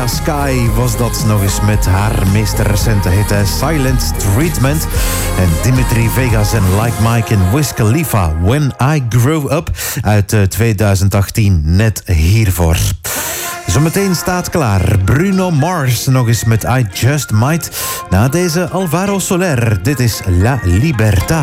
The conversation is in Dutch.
Sky was dat nog eens met haar meest recente hit Silent Treatment. En Dimitri Vegas en Like Mike en Wiz Khalifa When I Grow Up uit 2018, net hiervoor. Zometeen staat klaar Bruno Mars nog eens met I Just Might. Na deze Alvaro Soler, dit is La Libertad.